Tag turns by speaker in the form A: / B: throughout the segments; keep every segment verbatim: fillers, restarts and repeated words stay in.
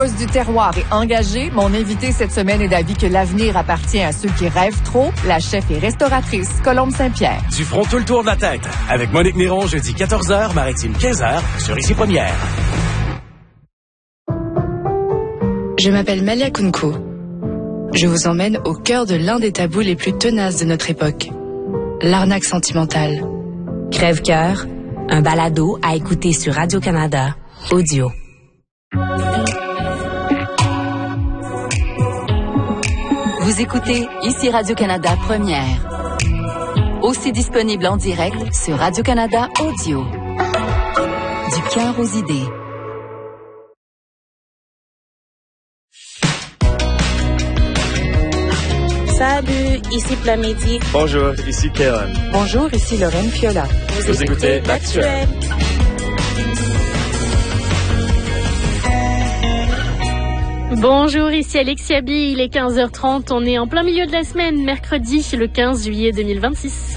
A: Du terroir est engagée. Mon invité cette semaine est d'avis que l'avenir appartient à ceux qui rêvent trop. La chef et restauratrice Colombe Saint-Pierre.
B: Du front tout le tour de la tête. Avec Monique Néron, jeudi quatorze heures, Maritime quinze heures, sur Ici Première.
C: Je m'appelle Malia Kunko. Je vous emmène au cœur de l'un des tabous les plus tenaces de notre époque. L'arnaque sentimentale.
D: Crève-cœur, un balado à écouter sur Radio-Canada, audio.
E: Vous écoutez Ici Radio-Canada Première. Aussi disponible en direct sur Radio-Canada Audio. Du cœur aux idées.
F: Salut, ici Plamidi.
G: Bonjour, ici Kéron.
H: Bonjour, ici Lorraine Fiola.
F: Vous, Vous écoutez, écoutez L'Actuel.
I: Bonjour, ici Alexia B, il est quinze heures trente, on est en plein milieu de la semaine, mercredi, le quinze juillet deux mille vingt-six.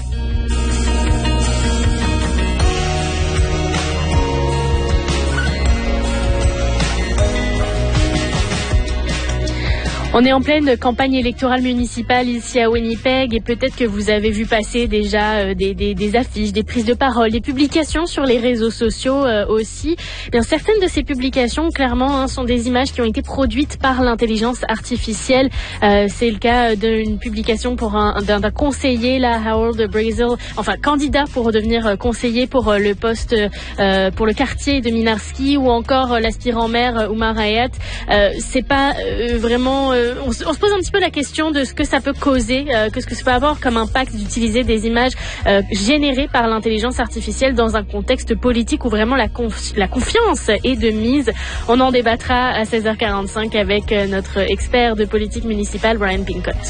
I: On est en pleine campagne électorale municipale ici à Winnipeg et peut-être que vous avez vu passer déjà euh, des, des, des affiches, des prises de parole, des publications sur les réseaux sociaux euh, aussi. Bien, certaines de ces publications, clairement, hein, sont des images qui ont été produites par l'intelligence artificielle. Euh, c'est le cas d'une publication pour un, d'un, d'un conseiller, là, Howard Brazel, enfin candidat pour devenir conseiller pour le poste, euh, pour le quartier de Minarski, ou encore l'aspirant maire Oumar Hayat. Euh, c'est pas euh, vraiment... Euh, On se, on se pose un petit peu la question de ce que ça peut causer, euh, que ce que ça peut avoir comme impact d'utiliser des images euh, générées par l'intelligence artificielle dans un contexte politique où vraiment la, conf- la confiance est de mise. On en débattra à seize heures quarante-cinq avec euh, notre expert de politique municipale, Brian Pincott.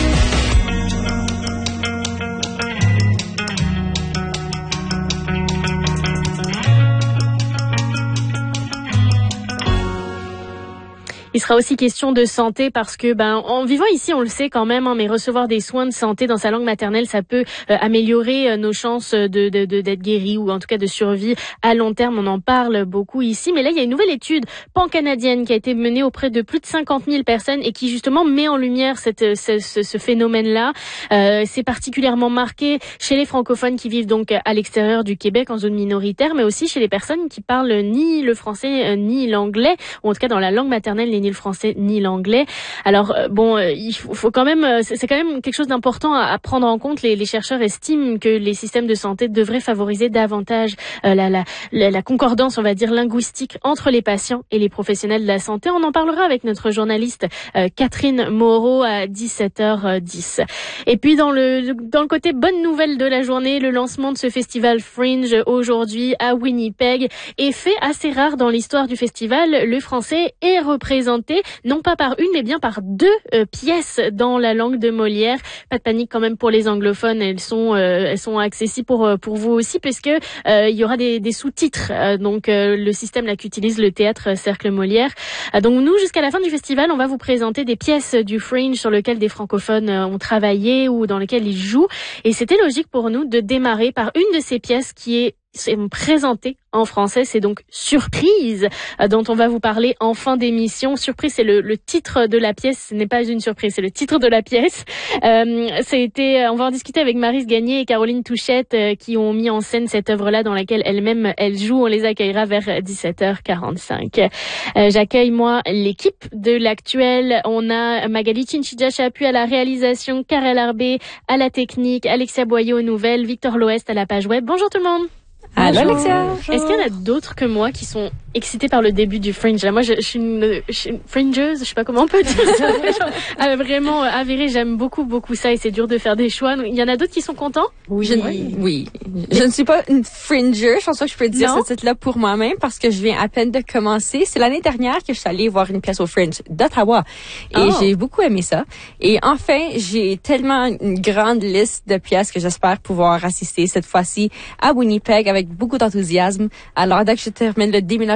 I: Il sera aussi question de santé parce que, ben, en vivant ici, on le sait quand même, hein, mais recevoir des soins de santé dans sa langue maternelle, ça peut euh, améliorer euh, nos chances de, de, de d'être guéri, ou en tout cas de survie à long terme. On en parle beaucoup ici, mais là, il y a une nouvelle étude pan-canadienne qui a été menée auprès de plus de cinquante mille personnes et qui justement met en lumière cette, ce, ce, ce phénomène-là. Euh, c'est particulièrement marqué chez les francophones qui vivent donc à l'extérieur du Québec en zone minoritaire, mais aussi chez les personnes qui parlent ni le français euh, ni l'anglais, ou en tout cas dans la langue maternelle, les ni le français ni l'anglais. Alors euh, bon, euh, il faut, faut quand même, euh, c'est, c'est quand même quelque chose d'important à, à prendre en compte. Les, les chercheurs estiment que les systèmes de santé devraient favoriser davantage euh, la, la, la, la concordance, on va dire, linguistique entre les patients et les professionnels de la santé. On en parlera avec notre journaliste euh, Catherine Moreau à dix-sept heures dix. Et puis dans le dans le côté bonne nouvelle de la journée, le lancement de ce festival Fringe aujourd'hui à Winnipeg est fait assez rare dans l'histoire du festival. Le français est représenté non pas par une, mais bien par deux euh, pièces dans la langue de Molière. Pas de panique quand même pour les anglophones, elles sont euh, elles sont accessibles pour pour vous aussi, puisque euh, il y aura des, des sous-titres. Euh, donc euh, le système là qu'utilise le théâtre Cercle Molière. Euh, donc nous, jusqu'à la fin du festival, on va vous présenter des pièces du Fringe sur lesquelles des francophones euh, ont travaillé ou dans lesquelles ils jouent. Et c'était logique pour nous de démarrer par une de ces pièces qui est c'est présenté en français, c'est donc Surprise, euh, dont on va vous parler en fin d'émission. Surprise, c'est le, le titre de la pièce, ce n'est pas une surprise, c'est le titre de la pièce. Euh, ça a été, on va en discuter avec Maryse Gagné et Caroline Touchette euh, qui ont mis en scène cette œuvre-là dans laquelle elles-mêmes elles jouent. On les accueillera vers dix-sept heures quarante-cinq. Euh, j'accueille moi l'équipe de l'Actuel. On a Magali Chinchidja-Chapuis à la réalisation, Karel Arbé à la technique, Alexia Boyer aux nouvelles, Victor Loest à la page web. Bonjour tout le monde.
C: Allô, Alexia.
I: Est-ce qu'il y en a d'autres que moi qui sont excités par le début du Fringe? Là, moi, je, je, suis une, je suis une fringeuse, je sais pas comment on peut dire ça. euh, vraiment euh, avérée, j'aime beaucoup, beaucoup ça et c'est dur de faire des choix. Il y en a d'autres qui sont contents?
J: Oui, je, oui. oui. Je ne suis pas une fringer, je pense pas que je peux dire non? ce titre-là pour moi-même parce que je viens à peine de commencer. C'est l'année dernière que je suis allée voir une pièce au Fringe d'Ottawa et oh. j'ai beaucoup aimé ça. Et enfin, j'ai tellement une grande liste de pièces que j'espère pouvoir assister cette fois-ci à Winnipeg avec beaucoup d'enthousiasme. Alors, dès que je termine le déménagement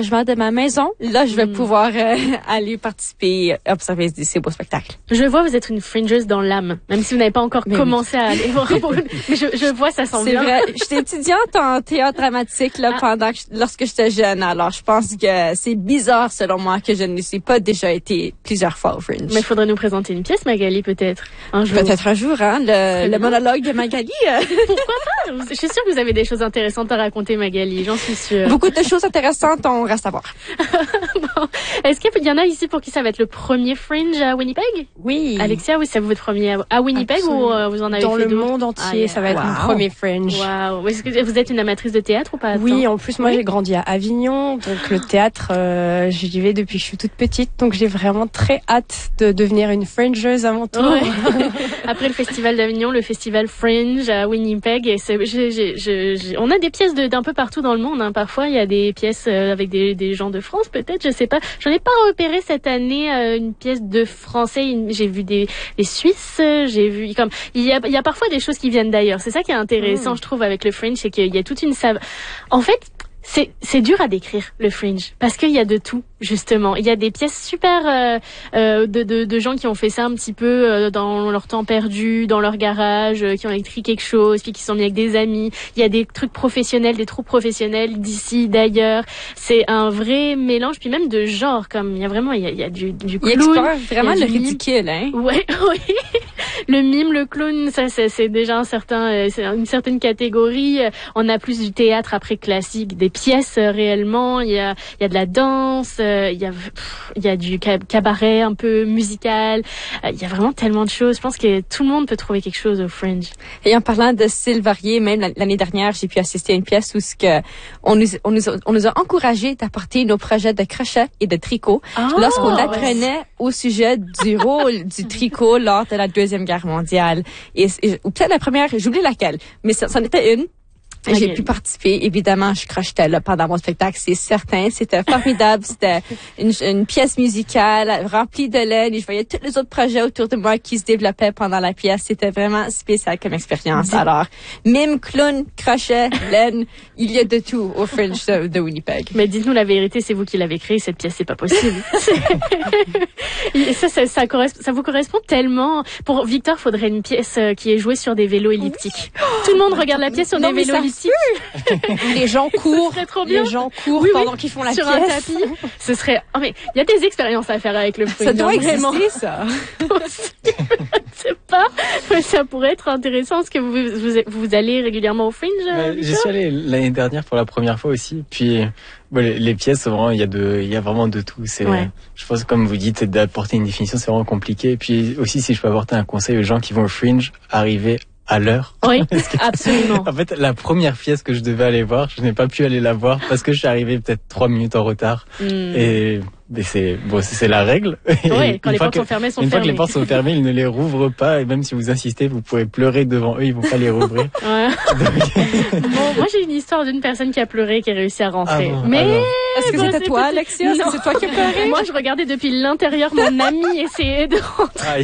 J: l'aménagement de ma maison, là, je vais
I: mm.
J: pouvoir euh, aller participer et observer ces beaux spectacles.
I: Je vois, vous êtes une fringeuse dans l'âme, même si vous n'avez pas encore mais commencé oui. à aller voir. Mais je, je vois, ça sent
J: c'est
I: bien.
J: C'est vrai. J'étais étudiante en théâtre dramatique là, ah. pendant que, lorsque j'étais jeune. Alors, je pense que c'est bizarre, selon moi, que je ne suis pas déjà été plusieurs fois au Fringe.
I: Mais il faudrait nous présenter une pièce, Magali, peut-être, un jour.
J: Peut-être un jour, hein, le, le monologue de Magali. Euh.
I: Pourquoi pas? Je suis sûre que vous avez des choses intéressantes à raconter, Magali, j'en suis sûre.
J: Beaucoup de choses intéressantes, on reste à voir.
I: Bon. Est-ce qu'il y en a ici pour qui ça va être le premier Fringe à Winnipeg?
J: Oui.
I: Alexia, oui, c'est votre premier à Winnipeg Absolument. Ou euh, vous en avez
G: Dans
I: fait
G: le monde entier, ah, yeah. ça va être wow. mon premier Fringe.
I: Wow. Est-ce que vous êtes une amatrice de théâtre ou pas?
G: Oui, en plus, moi, oui. j'ai grandi à Avignon, donc le théâtre, euh, j'y vais depuis que je suis toute petite, donc j'ai vraiment très hâte de devenir une Fringeuse à mon tour.
I: Ouais. Après le festival d'Avignon, le festival Fringe à Winnipeg, et c'est, j'ai, j'ai, j'ai, on a des pièces de, d'un peu partout dans le monde. Hein. Parfois, il y a des pièces avec des, des gens de France, peut-être, je sais pas. J'en ai pas repéré cette année euh, une pièce de français. Une, j'ai vu des, des Suisses, j'ai vu comme il y a, il y a parfois des choses qui viennent d'ailleurs. C'est ça qui est intéressant, mmh. je trouve, avec le Fringe, c'est qu'il y a toute une sav... En fait, c'est c'est dur à décrire le Fringe parce qu'il y a de tout justement. Il y a des pièces super euh, euh, de, de de gens qui ont fait ça un petit peu euh, dans leur temps perdu, dans leur garage, euh, qui ont écrit quelque chose, puis qui sont mis avec des amis. Il y a des trucs professionnels, des troupes professionnelles d'ici, d'ailleurs. C'est un vrai mélange, puis même de genres. Comme il y a vraiment il y a, il y a du du clown.
J: Il explore vraiment le ridicule, hein.
I: Ouais, oui. Le mime, le clown, ça c'est, c'est déjà un certain, euh, c'est une certaine catégorie. On a plus du théâtre après classique, des pièces euh, réellement. Il y a, il y a de la danse, euh, il y a, pff, il y a du cabaret un peu musical. Euh, il y a vraiment tellement de choses. Je pense que tout le monde peut trouver quelque chose au Fringe.
J: Et en parlant de styles variés, même l'année dernière, j'ai pu assister à une pièce où ce que on nous, on nous, a, on nous a encouragé d'apporter nos projets de crochet et de tricot oh, lorsqu'on apprenait ouais. au sujet du rôle du tricot lors de la Deuxième Guerre mondiale. Et, et ou peut-être la première, j'oublie laquelle, mais ça, c'en était une. Okay. J'ai pu participer. Évidemment, je crochetais là pendant mon spectacle, c'est certain. C'était formidable. C'était une, une pièce musicale remplie de laine et je voyais tous les autres projets autour de moi qui se développaient pendant la pièce. C'était vraiment spécial comme expérience. Dis- Alors, mime, clown, crochet, laine, il y a de tout au Fringe de, de Winnipeg.
I: Mais dites-nous la vérité, c'est vous qui l'avez créé, cette pièce, c'est pas possible. ça, ça, ça, correspond, ça vous correspond tellement. Pour Victor, faudrait une pièce qui est jouée sur des vélos elliptiques. Oui. Tout le monde regarde la pièce sur non, des vélos elliptiques.
G: Les gens courent, les gens courent oui, pendant oui, qu'ils font la
I: sur
G: pièce.
I: Sur un tapis. Ce serait, oh mais il y a des expériences à faire avec le Fringe.
J: Ça doit exister, ça.
I: Je sais pas, mais ça pourrait être intéressant. Est-ce que vous, vous, vous allez régulièrement au Fringe?
K: Ouais, j'y suis allé l'année dernière pour la première fois aussi. Puis, bon, les, les pièces, vraiment, il y a de, il y a vraiment de tout. C'est, ouais. Je pense que comme vous dites, d'apporter une définition, c'est vraiment compliqué. Et puis aussi, si je peux apporter un conseil aux gens qui vont au Fringe, arriver à l'heure.
I: Oui, absolument.
K: En fait, la première pièce que je devais aller voir, je n'ai pas pu aller la voir parce que je suis arrivé peut-être trois minutes en retard. Mm. Et, et c'est bon, c'est, c'est la règle.
I: Oui, quand les portes que, sont fermées, sont
K: une
I: fermées.
K: Une fois que les portes sont fermées, ils ne les rouvrent pas. Et même si vous insistez, vous pouvez pleurer devant eux, ils vont pas les rouvrir.
I: Ouais. Donc... Bon, moi j'ai une histoire d'une personne qui a pleuré, qui a réussi à rentrer. Ah bon, mais
J: alors. Est-ce que bon, c'était toi, Alexia?
I: Non.
J: C'est toi qui as pleuré?
I: Moi, je regardais depuis l'intérieur mon ami essayer de rentrer.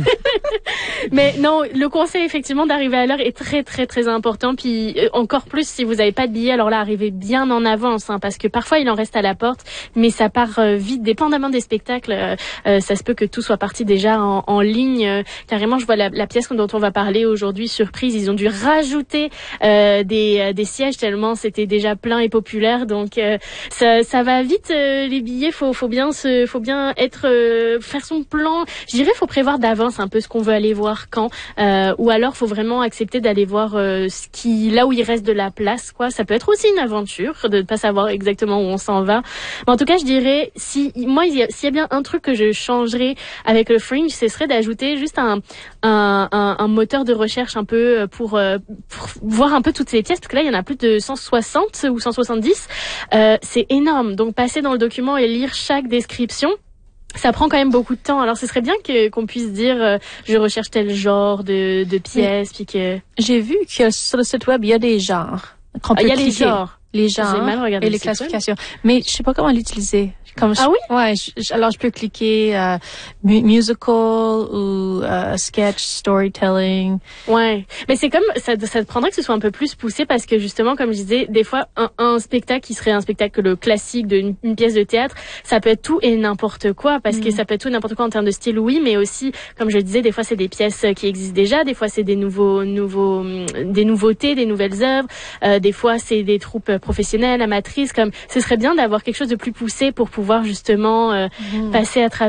I: Mais non, le conseil effectivement d'arriver à l'heure est très très très important. Puis euh, encore plus si vous n'avez pas de billet, alors là arrivez bien en avance, hein, parce que parfois il en reste à la porte, mais ça part euh, vite, dépendamment des spectacles. Euh, euh, ça se peut que tout soit parti déjà en, en ligne. Euh, carrément, je vois la, la pièce dont on va parler aujourd'hui, Surprise. Ils ont dû rajouter euh, des des sièges tellement c'était déjà plein et populaire. Donc euh, ça ça va vite. Euh, les billets, faut faut bien se, faut bien être euh, faire son plan. Je dirais, faut prévoir d'avance un peu ce qu'on veut aller voir quand, euh, ou alors faut vraiment accepter d'aller voir euh, ce qui, là où il reste de la place, quoi. Ça peut être aussi une aventure de ne pas savoir exactement où on s'en va. Mais en tout cas, je dirais, si moi, il y a, s'il y a bien un truc que je changerais avec le Fringe, ce serait d'ajouter juste un un, un, un moteur de recherche un peu pour, euh, pour voir un peu toutes ces pièces, parce que là, il y en a plus de cent soixante ou cent soixante-dix. Euh, c'est énorme. Donc, passer dans le document et lire chaque description, ça prend quand même beaucoup de temps. Alors, ce serait bien que qu'on puisse dire, euh, je recherche tel genre de, de pièces, oui. Puis que
G: j'ai vu que sur le site web il y a des genres.
I: Ah, il y a les genres,
G: les genres
I: mal
G: et les classifications. Mais je sais pas comment l'utiliser.
L: Comme
I: ah
L: je,
I: oui?
L: Ouais, je, alors je peux cliquer euh, mu- musical ou euh, sketch, storytelling.
I: Ouais, mais c'est comme ça, ça te prendrait que ce soit un peu plus poussé parce que justement, comme je disais, des fois un, un spectacle qui serait un spectacle classique d'une une pièce de théâtre, ça peut être tout et n'importe quoi parce mm. que ça peut être tout et n'importe quoi en termes de style, oui, mais aussi, comme je le disais, des fois c'est des pièces qui existent déjà, des fois c'est des nouveaux, nouveaux, des nouveautés, des nouvelles œuvres, euh, des fois c'est des troupes professionnelles, amatrices. Comme ce serait bien d'avoir quelque chose de plus poussé pour pouvoir justement euh, mm. passer à travers